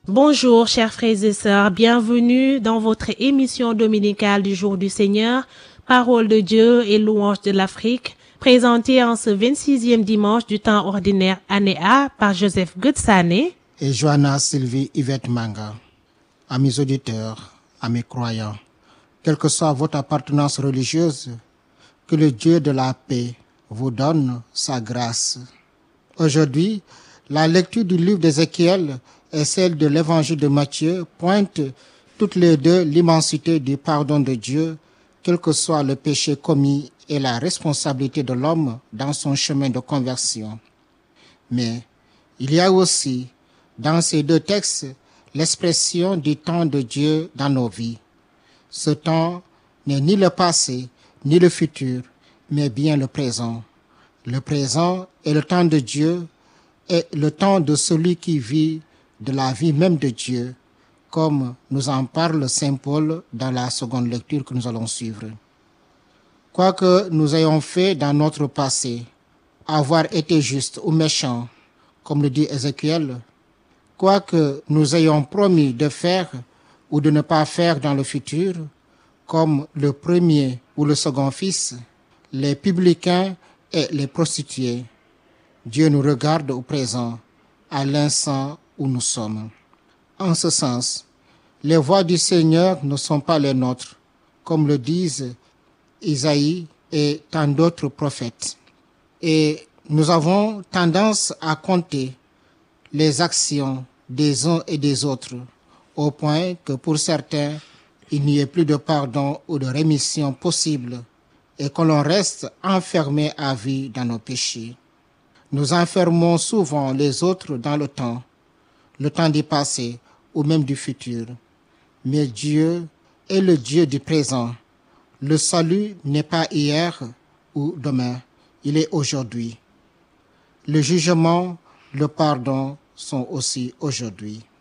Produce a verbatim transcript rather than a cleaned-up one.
Bonjour chers frères et sœurs, bienvenue dans votre émission dominicale du jour du Seigneur, Parole de Dieu et louange de l'Afrique, présentée en ce vingt-sixième dimanche du temps ordinaire année A par Joseph Gutsane et Johanna Sylvie Yvette Manga. Amis auditeurs, amis croyants, quelle que soit votre appartenance religieuse, que le Dieu de la paix vous donne sa grâce. Aujourd'hui, la lecture du livre d'Ézéchiel et celle de l'évangile de Matthieu pointent toutes les deux l'immensité du pardon de Dieu, quel que soit le péché commis et la responsabilité de l'homme dans son chemin de conversion. Mais il y a aussi, dans ces deux textes, l'expression du temps de Dieu dans nos vies. Ce temps n'est ni le passé, ni le futur, mais bien le présent. Le présent est le temps de Dieu et le temps de celui qui vit de la vie même de Dieu, comme nous en parle Saint Paul dans la seconde lecture que nous allons suivre. Quoi que nous ayons fait dans notre passé, avoir été juste ou méchant, comme le dit Ézéchiel, quoi que nous ayons promis de faire ou de ne pas faire dans le futur, comme le premier ou le second fils, les publicains et les prostituées, Dieu nous regarde au présent, à l'instant où nous sommes. En ce sens, les voies du Seigneur ne sont pas les nôtres, comme le disent Isaïe et tant d'autres prophètes. Et nous avons tendance à compter les actions des uns et des autres, au point que pour certains, il n'y ait plus de pardon ou de rémission possible et que l'on reste enfermé à vie dans nos péchés. Nous enfermons souvent les autres dans le temps, le temps du passé ou même du futur. Mais Dieu est le Dieu du présent. Le salut n'est pas hier ou demain, il est aujourd'hui. Le jugement, le pardon sont aussi aujourd'hui.